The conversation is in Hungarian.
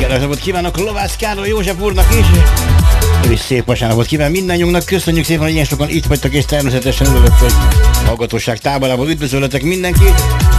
kellemes napot kívánok Lovász Károly József úrnak is. Ő is szép vasárnapot kíván mindannyiunknak. Köszönjük szépen, hogy ilyen sokan itt vagytok, és természetesen örülök, hogy hallgatóság táborából üdvözöletek mindenkit.